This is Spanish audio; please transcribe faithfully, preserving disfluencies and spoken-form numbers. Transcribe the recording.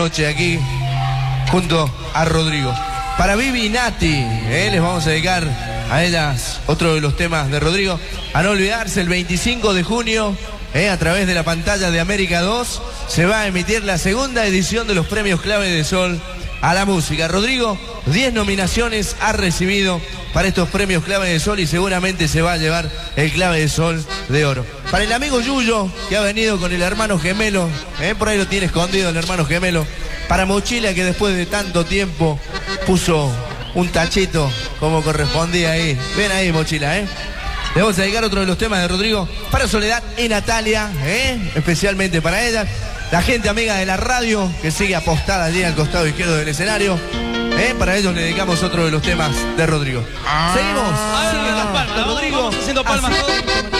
noche aquí junto a Rodrigo. Para Vivi y Nati, eh, les vamos a dedicar a ellas otro de los temas de Rodrigo. A no olvidarse, el veinticinco de junio, eh, a través de la pantalla de América dos, se va a emitir la segunda edición de los premios Clave de Sol a la música. Rodrigo, diez nominaciones ha recibido para estos premios Clave de Sol y seguramente se va a llevar el Clave de Sol de oro. Para el amigo Yuyo, que ha venido con el hermano gemelo, eh, por ahí lo tiene escondido el hermano gemelo. Para Mochila, que después de tanto tiempo puso un tachito como correspondía ahí. Ven ahí, Mochila, ¿eh? Le vamos a dedicar otro de los temas de Rodrigo. Para Soledad y Natalia, ¿eh? Especialmente para ellas. La gente amiga de la radio, que sigue apostada allí al costado izquierdo del escenario. ¿Eh? Para ellos le dedicamos otro de los temas de Rodrigo. Seguimos. Ah, Sigue las palmas, Rodrigo. Vamos haciendo palmas. Así.